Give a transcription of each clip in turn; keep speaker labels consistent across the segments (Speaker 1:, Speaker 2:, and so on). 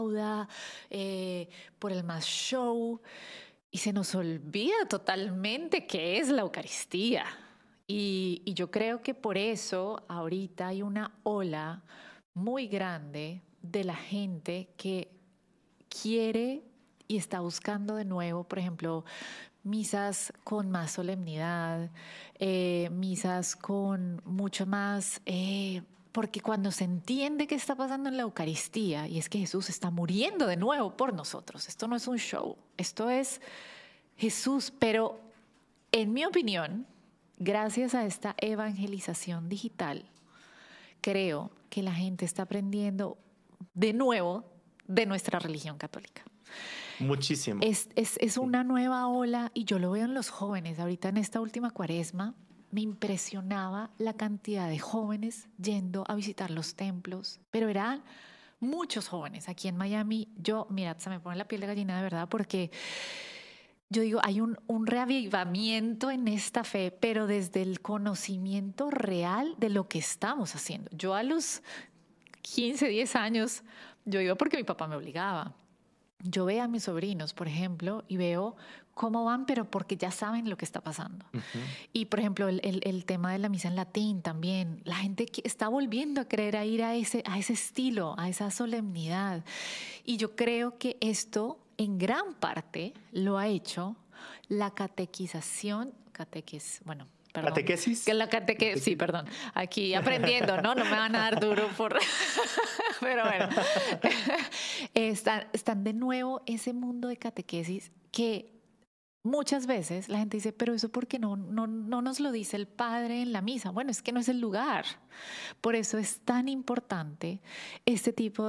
Speaker 1: recauda, por el más show, y se nos olvida totalmente qué es la Eucaristía. Y yo creo que por eso ahorita hay una ola muy grande de la gente que quiere y está buscando de nuevo, por ejemplo, misas con más solemnidad, misas con mucho más, porque cuando se entiende qué está pasando en la Eucaristía, y es que Jesús está muriendo de nuevo por nosotros, esto no es un show, esto es Jesús, pero en mi opinión, gracias a esta evangelización digital, creo que la gente está aprendiendo de nuevo de nuestra religión católica.
Speaker 2: Muchísimo.
Speaker 1: Es
Speaker 2: Sí.
Speaker 1: una nueva ola y yo lo veo en los jóvenes. Ahorita en esta última cuaresma me impresionaba la cantidad de jóvenes yendo a visitar los templos, pero eran muchos jóvenes. Aquí en Miami, yo, mira, se me pone la piel de gallina de verdad porque yo digo, hay un reavivamiento en esta fe, pero desde el conocimiento real de lo que estamos haciendo. Yo a los 15, 10 años, yo iba porque mi papá me obligaba. Yo veo a mis sobrinos, por ejemplo, y veo cómo van, pero porque ya saben lo que está pasando.
Speaker 2: Ujú.
Speaker 1: Y, por ejemplo, el tema de la misa en latín también. La gente que está volviendo a creer a ir a ese estilo, a esa solemnidad. Y yo creo que esto, en gran parte, lo ha hecho la catequización, bueno, perdón, que
Speaker 2: ¿Catequesis?
Speaker 1: la sí,
Speaker 2: Catequesis.
Speaker 1: perdón, aquí aprendiendo, ¿no? No me van a dar duro por... Pero bueno, están de nuevo ese mundo de catequesis que muchas veces la gente dice, pero eso porque no nos lo dice el padre en la misa. Bueno, es que no es el lugar. Por eso es tan importante este tipo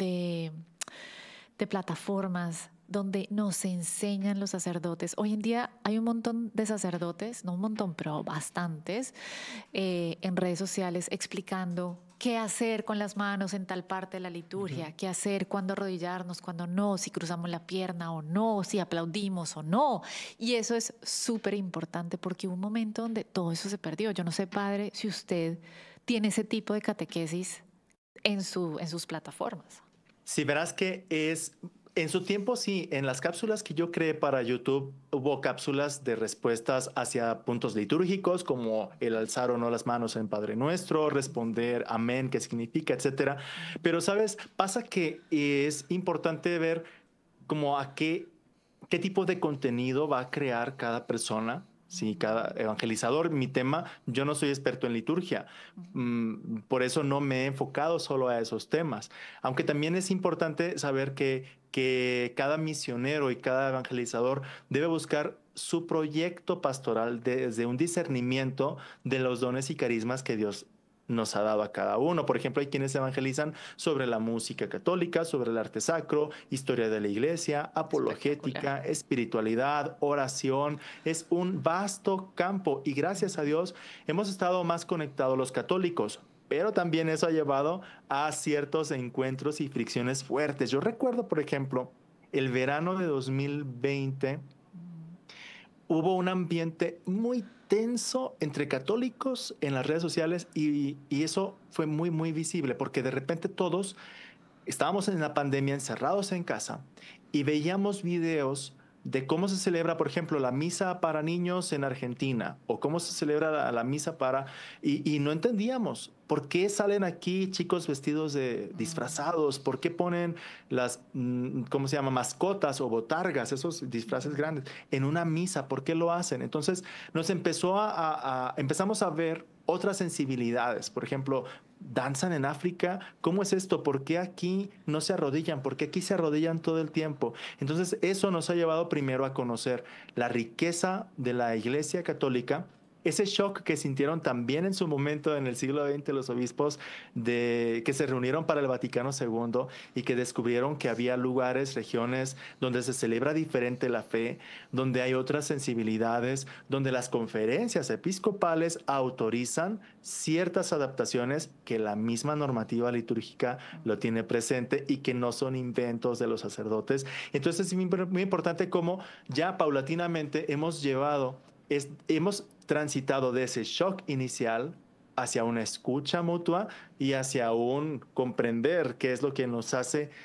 Speaker 1: de plataformas donde nos enseñan los sacerdotes. Hoy en día hay un montón de sacerdotes, no un montón, pero bastantes, en redes sociales explicando qué hacer con las manos en tal parte de la
Speaker 2: Ujú.
Speaker 1: liturgia, qué hacer, cuándo arrodillarnos, cuándo no, si cruzamos la pierna o no, si aplaudimos o no. Y eso es súper importante porque hubo un momento donde todo eso se perdió. Yo no sé, padre, si usted tiene ese tipo de catequesis en sus plataformas.
Speaker 2: Si verás que es, en su tiempo sí, en las cápsulas que yo creé para YouTube hubo cápsulas de respuestas hacia puntos litúrgicos como el alzar o no las manos en Padre Nuestro, responder amén, qué significa, etcétera. Pero sabes, pasa que es importante ver como a qué tipo de contenido va a crear cada persona. Sí, cada evangelizador, mi tema, yo no soy experto en liturgia, por eso no me he enfocado solo a esos temas. Aunque también es importante saber que cada misionero y cada evangelizador debe buscar su proyecto pastoral desde un discernimiento de los dones y carismas que Dios nos ha dado a cada uno. Por ejemplo, hay quienes evangelizan sobre la música católica, sobre el arte sacro, historia de la iglesia,
Speaker 1: Espectacular.
Speaker 2: apologética, espiritualidad, oración. Es un vasto campo y gracias a Dios hemos estado más conectados los católicos. Pero también eso ha llevado a ciertos encuentros y fricciones fuertes. Yo recuerdo, por ejemplo, el verano de 2020 hubo un ambiente muy tenso entre católicos en las redes sociales y eso fue muy, muy visible porque de repente todos estábamos en la pandemia encerrados en casa y veíamos videos de cómo se celebra, por ejemplo, la misa para niños en Argentina o cómo se celebra la misa para... Y no entendíamos por qué salen aquí chicos vestidos de disfrazados, por qué ponen las, ¿cómo se llama? Mascotas o botargas, esos disfraces grandes, en una misa, ¿por qué lo hacen? Entonces nos empezó empezamos a ver otras sensibilidades, por ejemplo, danzan en África. ¿Cómo es esto? ¿Por qué aquí no se arrodillan? ¿Por qué aquí se arrodillan todo el tiempo? Entonces, eso nos ha llevado primero a conocer la riqueza de la Iglesia Católica, ese shock que sintieron también en su momento en el siglo XX los obispos de que se reunieron para el Vaticano II y que descubrieron que había lugares, regiones donde se celebra diferente la fe, donde hay otras sensibilidades, donde las conferencias episcopales autorizan ciertas adaptaciones que la misma normativa litúrgica lo tiene presente y que no son inventos de los sacerdotes. Entonces es muy importante cómo ya paulatinamente hemos transitado de ese shock inicial hacia una escucha mutua y hacia un comprender qué es lo que nos hace